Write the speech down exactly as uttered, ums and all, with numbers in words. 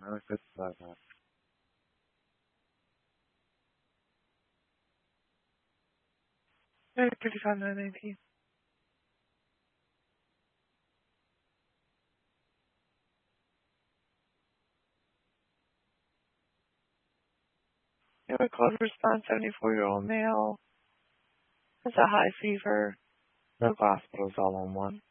was just about that. Hey, fifty-five nine nineteen. You have a close response, seventy-four-year-old male. Has a high fever. No hospitals, all on one.